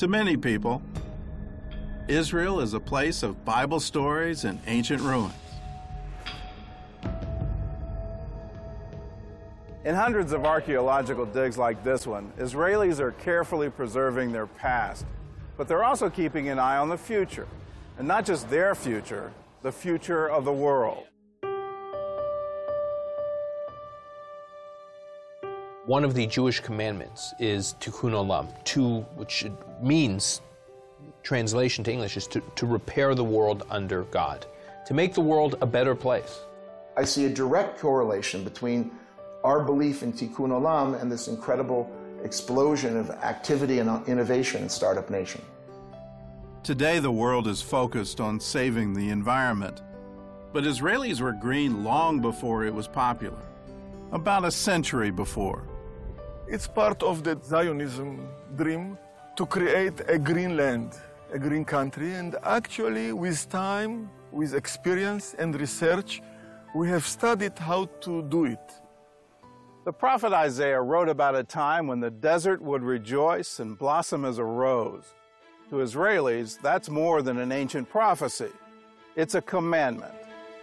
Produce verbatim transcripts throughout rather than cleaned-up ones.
To many people, Israel is a place of Bible stories and ancient ruins. In hundreds of archaeological digs like this one, Israelis are carefully preserving their past, but they're also keeping an eye on the future. And not just their future, the future of the world. One of the Jewish commandments is tikkun olam, to, which means, translation to English, is to, to repair the world under God, to make the world a better place. I see a direct correlation between our belief in tikkun olam and this incredible explosion of activity and innovation in Startup Nation. Today, the world is focused on saving the environment, but Israelis were green long before it was popular, about a century before. It's part of the Zionism dream to create a green land, a green country, and actually with time, with experience and research, we have studied how to do it. The prophet Isaiah wrote about a time when the desert would rejoice and blossom as a rose. To Israelis, that's more than an ancient prophecy. It's a commandment.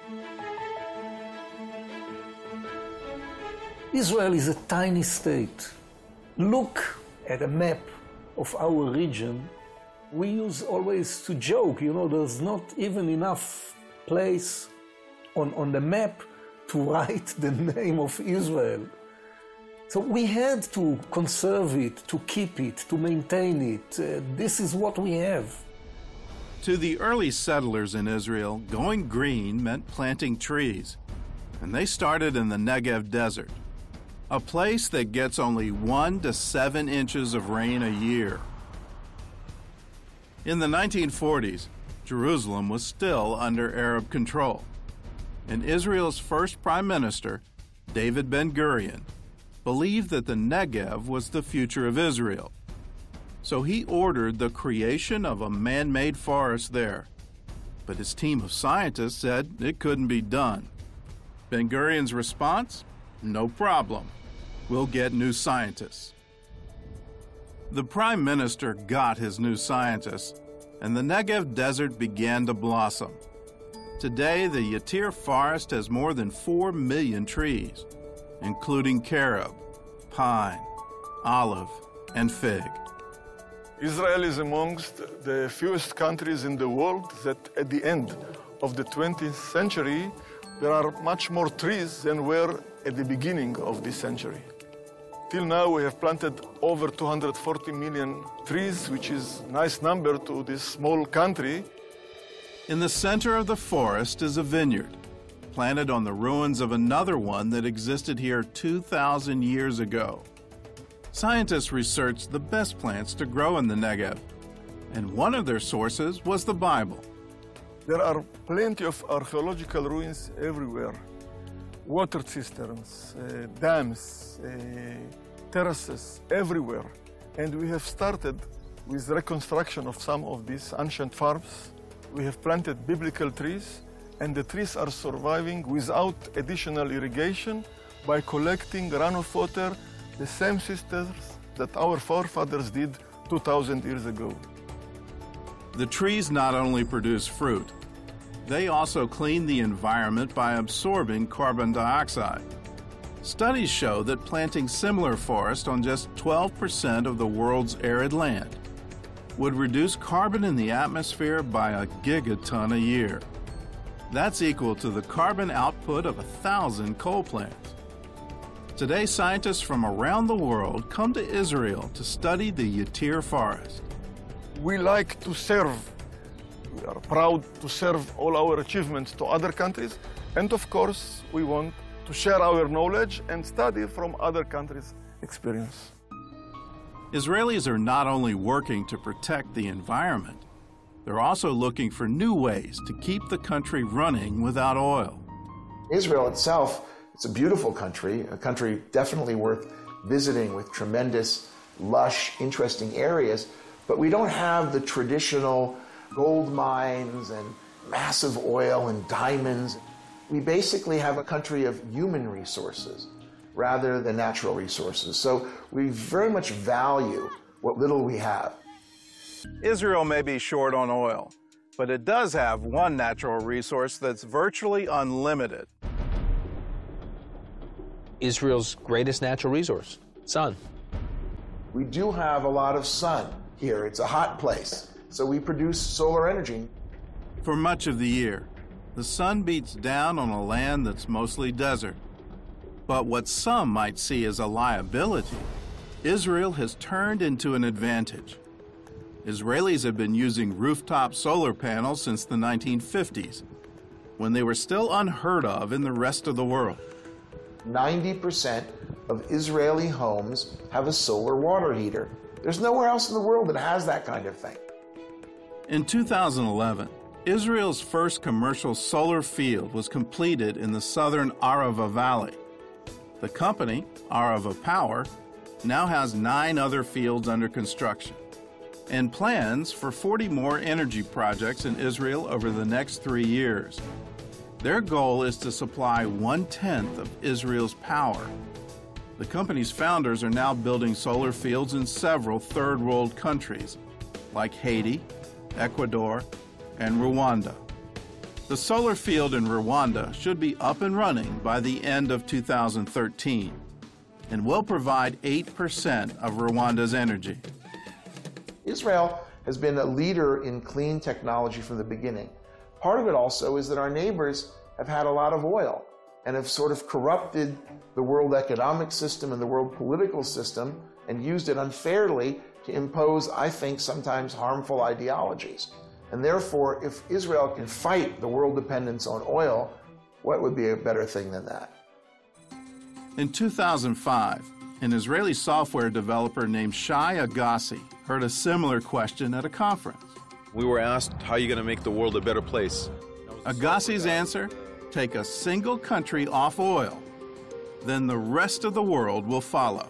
Israel is a tiny state. Look at a map of our region. We use always to joke, you know, there's not even enough place on, on the map to write the name of Israel. So we had to conserve it, to keep it, to maintain it. Uh, this is what we have. To the early settlers in Israel, going green meant planting trees, and they started in the Negev desert, a place that gets only one to seven inches of rain a year. In the nineteen forties, Jerusalem was still under Arab control, and Israel's first prime minister, David Ben-Gurion, believed that the Negev was the future of Israel. So he ordered the creation of a man-made forest there. But his team of scientists said it couldn't be done. Ben-Gurion's response? No problem. We'll get new scientists. The prime minister got his new scientists, and the Negev desert began to blossom. Today, the Yatir forest has more than four million trees, including carob, pine, olive, and fig. Israel is amongst the fewest countries in the world that at the end of the twentieth century, there are much more trees than were at the beginning of this century. Till now, we have planted over two hundred forty million trees, which is a nice number to this small country. In the center of the forest is a vineyard, planted on the ruins of another one that existed here two thousand years ago. Scientists researched the best plants to grow in the Negev, and one of their sources was the Bible. There are plenty of archaeological ruins everywhere. Water cisterns, uh, dams, uh, terraces, everywhere. And we have started with reconstruction of some of these ancient farms. We have planted biblical trees, and the trees are surviving without additional irrigation by collecting runoff water, the same systems that our forefathers did two thousand years ago. The trees not only produce fruit, they also clean the environment by absorbing carbon dioxide. Studies show that planting similar forest on just twelve percent of the world's arid land would reduce carbon in the atmosphere by a gigaton a year. That's equal to the carbon output of a thousand coal plants. Today, scientists from around the world come to Israel to study the Yatir forest. We like to serve. We are proud to serve all our achievements to other countries. And of course, we want to share our knowledge and study from other countries' experience. Israelis are not only working to protect the environment, they're also looking for new ways to keep the country running without oil. Israel itself, it's a beautiful country, a country definitely worth visiting with tremendous, lush, interesting areas, but we don't have the traditional gold mines and massive oil and diamonds. We basically have a country of human resources rather than natural resources. So we very much value what little we have. Israel may be short on oil, but it does have one natural resource that's virtually unlimited. Israel's greatest natural resource, sun. We do have a lot of sun here. It's a hot place, so we produce solar energy. For much of the year, the sun beats down on a land that's mostly desert. But what some might see as a liability, Israel has turned into an advantage. Israelis have been using rooftop solar panels since the nineteen fifties, when they were still unheard of in the rest of the world. ninety percent of Israeli homes have a solar water heater. There's nowhere else in the world that has that kind of thing. In two thousand eleven, Israel's first commercial solar field was completed in the southern Arava Valley. The company, Arava Power, now has nine other fields under construction and plans for forty more energy projects in Israel over the next three years. Their goal is to supply one-tenth of Israel's power. The company's founders are now building solar fields in several third-world countries, like Haiti, Ecuador, and Rwanda. The solar field in Rwanda should be up and running by the end of two thousand thirteen and will provide eight percent of Rwanda's energy. Israel has been a leader in clean technology from the beginning. Part of it also is that our neighbors have had a lot of oil and have sort of corrupted the world economic system and the world political system and used it unfairly to impose, I think, sometimes harmful ideologies. And therefore, if Israel can fight the world dependence on oil, what would be a better thing than that? In two thousand five, an Israeli software developer named Shai Agassi heard a similar question at a conference. We were asked, how are you going to make the world a better place? Agassi's answer, take a single country off oil, then the rest of the world will follow.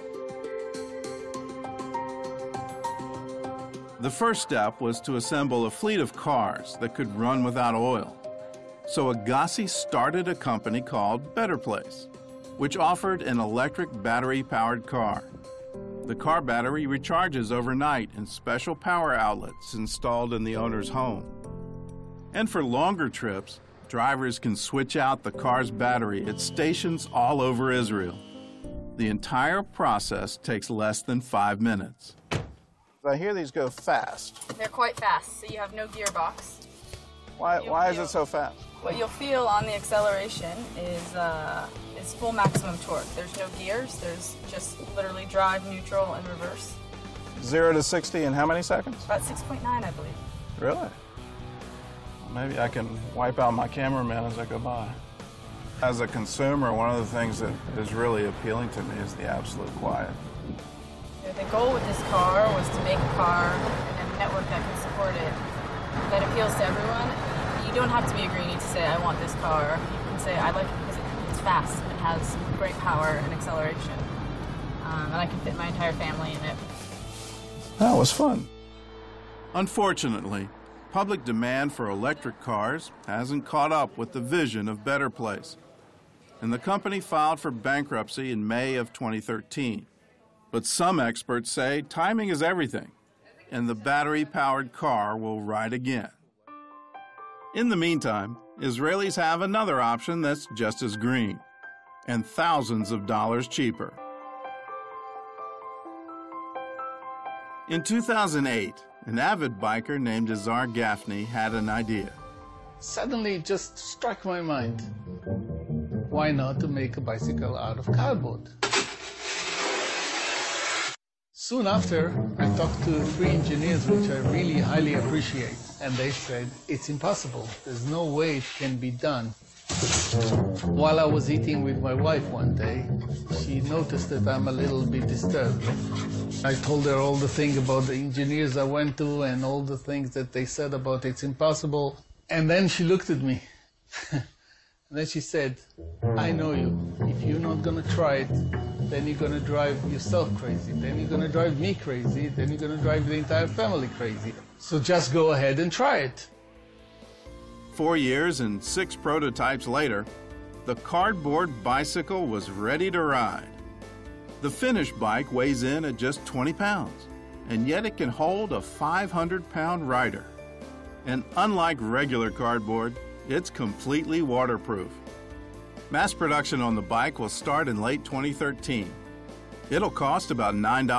The first step was to assemble a fleet of cars that could run without oil. So Agassi started a company called Better Place, which offered an electric battery-powered car. The car battery recharges overnight in special power outlets installed in the owner's home. And for longer trips, drivers can switch out the car's battery at stations all over Israel. The entire process takes less than five minutes. I hear these go fast. They're quite fast, so you have no gearbox. Why, You'll why is feel- it so fast? What you'll feel on the acceleration is uh, is full maximum torque. There's no gears. There's just literally drive, neutral, and reverse. Zero to sixty in how many seconds? About six point nine, I believe. Really? Well, maybe I can wipe out my cameraman as I go by. As a consumer, one of the things that is really appealing to me is the absolute quiet. The goal with this car was to make a car and a network that can support it that appeals to everyone. You don't have to be a greenie to say, I want this car. You can say, I like it because it, it's fast and has great power and acceleration. Um, and I can fit my entire family in it. That was fun. Unfortunately, public demand for electric cars hasn't caught up with the vision of Better Place, and the company filed for bankruptcy in May of twenty thirteen. But some experts say timing is everything, and the battery-powered car will ride again. In the meantime, Israelis have another option that's just as green, and thousands of dollars cheaper. In two thousand eight, an avid biker named Azar Gaffney had an idea. Suddenly it just struck my mind. Why not to make a bicycle out of cardboard? Soon after, I talked to three engineers, which I really highly appreciate, and they said, it's impossible. There's no way it can be done. While I was eating with my wife one day, she noticed that I'm a little bit disturbed. I told her all the things about the engineers I went to and all the things that they said about it's impossible. And then she looked at me. And then she said, I know you. If you're not going to try it, then you're going to drive yourself crazy. Then you're going to drive me crazy. Then you're going to drive the entire family crazy. So just go ahead and try it. Four years and six prototypes later, the cardboard bicycle was ready to ride. The finished bike weighs in at just twenty pounds and yet it can hold a five hundred pound rider. And unlike regular cardboard, it's completely waterproof. Mass production on the bike will start in late twenty thirteen. It'll cost about nine dollars